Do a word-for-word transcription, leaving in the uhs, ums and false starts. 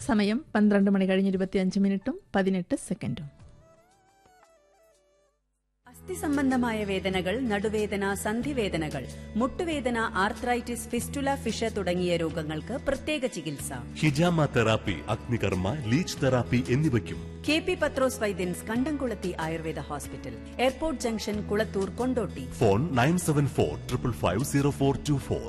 സമയം പന്ത്രണ്ട് മണി കഴിഞ്ഞ് ഇരുപത്തിയഞ്ച് മിനിറ്റും പതിനെട്ട് സെക്കൻഡും. അസ്ഥി സംബന്ധമായ വേദനകൾ, നടുവേദന, സന്ധിവേദനകൾ, മുട്ടുവേദന, ആർത്രൈറ്റിസ്, ഫിസ്റ്റുല, ഫിഷ തുടങ്ങിയ രോഗങ്ങൾക്ക് പ്രത്യേക ചികിത്സ. ഹിജാമ തെറാപ്പി, അഗ്നികർമ്മ, ലീച്ച് തെറാപ്പി എന്നിവയ്ക്കും കെ പി പത്രോസ് വൈദ്യൻസ്, കണ്ടംകുളത്തി Ayurveda hospital, airport junction, Kulathur, Kondotty. Phone nine seven four triple five zero four to four.